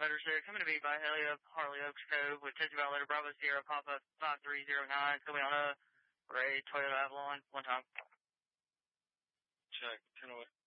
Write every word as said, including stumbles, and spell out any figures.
Letter six, coming to be by Helio Harley Oaks Cove with Tennessee Valley Bravo Sierra Papa five three zero nine. Coming on a Ray Toyota Avalon. One time. Check. ten oh eight.